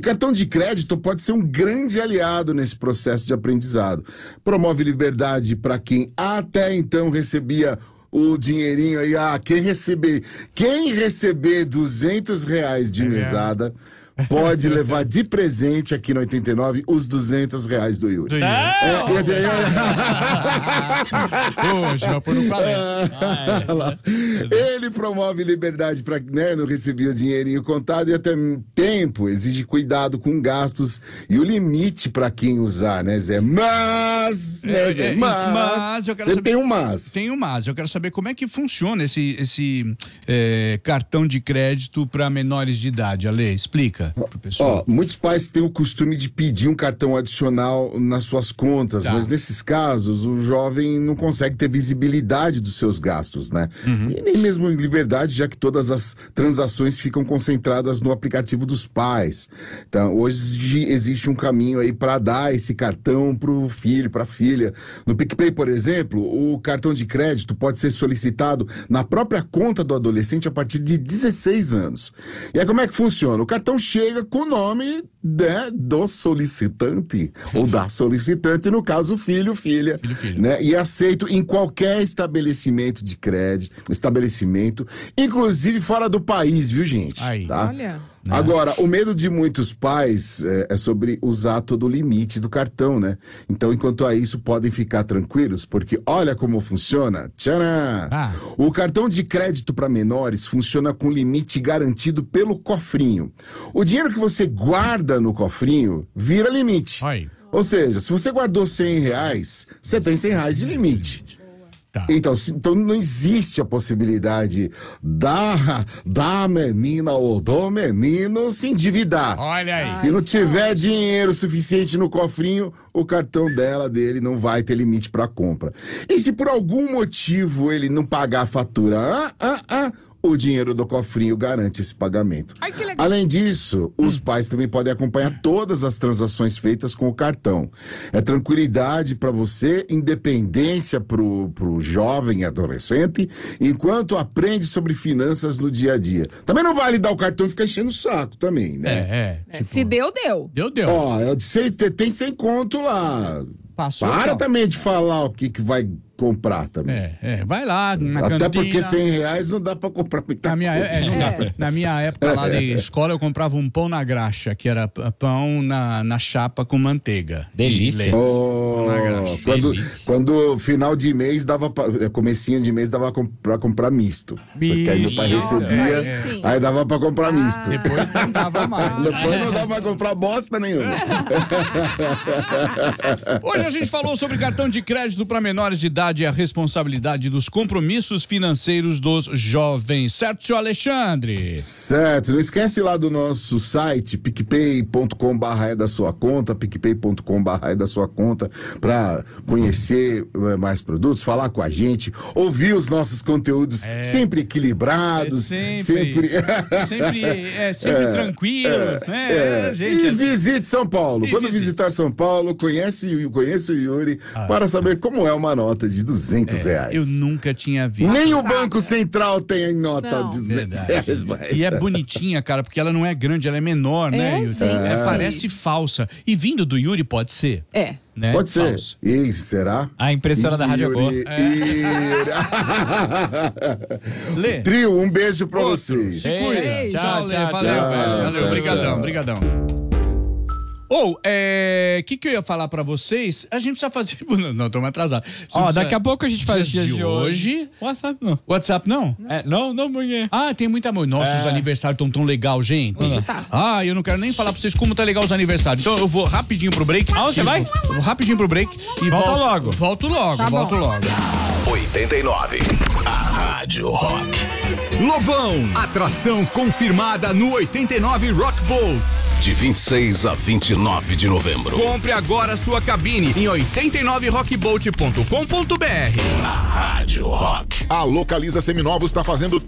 cartão de crédito pode ser um grande aliado nesse processo de aprendizado. Promove liberdade para quem até então recebia o dinheirinho aí. Quem receber R$200 de mesada pode levar de presente aqui no 89 os R$200 do Yuri. Ele promove liberdade para, não recebia dinheirinho contado e até tempo, exige cuidado com gastos e o limite para quem usar, né, Zé? Mas eu quero saber, tem um mas. Tem um mas. Eu quero saber como é que funciona esse cartão de crédito para menores de idade. Ale, explica. Muitos pais têm o costume de pedir um cartão adicional nas suas contas, mas nesses casos o jovem não consegue ter visibilidade dos seus gastos, né? E nem mesmo em liberdade, já que todas as transações ficam concentradas no aplicativo dos pais. Então, hoje existe um caminho aí para dar esse cartão pro filho, pra filha. No PicPay, por exemplo, o cartão de crédito pode ser solicitado na própria conta do adolescente a partir de 16 anos. E aí como é que funciona? O cartão chega com o nome do solicitante, ou da solicitante, no caso filho, filha. Né? E aceito em qualquer estabelecimento de crédito, inclusive fora do país, viu, gente? Tá? Olha. Agora, o medo de muitos pais é sobre usar todo o limite do cartão, né? Então, enquanto a isso, podem ficar tranquilos, porque olha como funciona. Tcharam! O cartão de crédito para menores funciona com limite garantido pelo cofrinho. O dinheiro que você guarda no cofrinho vira limite. Ou seja, se você guardou R$100, você tem R$100 de limite. Então não existe a possibilidade da menina ou do menino se endividar. Olha aí. Se não tiver dinheiro suficiente no cofrinho, o cartão dele não vai ter limite para compra. E se por algum motivo ele não pagar a fatura, o dinheiro do cofrinho garante esse pagamento. Além disso, os pais também podem acompanhar todas as transações feitas com o cartão. É tranquilidade para você, independência pro jovem e adolescente, enquanto aprende sobre finanças no dia a dia. Também não vale dar o cartão e ficar enchendo o saco também, né? Se deu. Deu. Tem 100 conto lá. Passou, para também de falar o que vai comprar também. Vai lá na Até cantina. Porque R$100 não dá pra comprar muita coisa. Não dá. Na minha época lá de escola, eu comprava um pão na graxa, que era pão na chapa com manteiga. Delícia. Quando final de mês comecinho de mês dava pra comprar misto. Porque aí meu pai recebia, aí dava pra comprar misto. Depois não dava mais. Depois não dava pra comprar bosta nenhuma. Hoje a gente falou sobre cartão de crédito para menores de idade e a responsabilidade dos compromissos financeiros dos jovens. Certo, senhor Alexandre? Certo. Não esquece lá do nosso site, picpay.com/é-da-sua-conta, picpay.com/é-da-sua-conta, para conhecer mais produtos, falar com a gente, ouvir os nossos conteúdos sempre equilibrados, sempre tranquilos, né? Gente, e visite São Paulo. Quando visitar São Paulo, conheça o Yuri para saber como é uma nota de R$200. Eu nunca tinha visto. Nem o Banco Central tem nota de R$200. E é bonitinha, cara, porque ela não é grande, ela é menor, né, Yuri? Parece falsa. E vindo do Yuri, pode ser. Né? Pode ser. Falso. E será? A impressora da Rádio Boa. Lê. Trio, um beijo pra vocês. Tchau. Valeu, brigadão. Que eu ia falar pra vocês? A gente precisa fazer... Não, estamos atrasados. Daqui a pouco a gente faz dia de hoje. WhatsApp não? Não, mulher. Tem muita... Nossa, os aniversários estão tão legal, gente. Eu não quero nem falar pra vocês como tá legal os aniversários. Então eu vou rapidinho pro break. Você vai? Eu vou rapidinho pro break e volto logo. Volto logo. 89, a Rádio Rock. Lobão, atração confirmada no 89 Rock Boat. De 26 a 29 de novembro. Compre agora sua cabine em 89rockboat.com.br. A Rádio Rock. A Localiza Seminovos está fazendo